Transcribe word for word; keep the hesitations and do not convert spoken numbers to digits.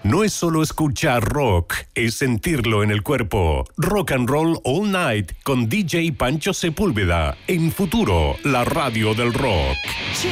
no es solo escuchar rock, es sentirlo en el cuerpo. Rock and Roll All Night con D J Pancho Sepúlveda. En Futuro, la radio del rock.